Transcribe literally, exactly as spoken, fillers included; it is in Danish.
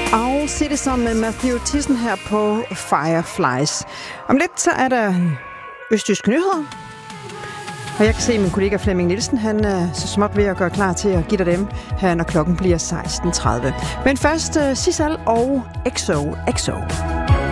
Og Citizen med Matthew Thyssen her på Fireflies. Om lidt så er der østjyske nyheder. Og jeg kan se, at min kollega Flemming Nielsen, han er så småt ved at gøre klar til at give dig dem her, når klokken bliver seksten tredive. Men først uh, Sissal og Exo Exo.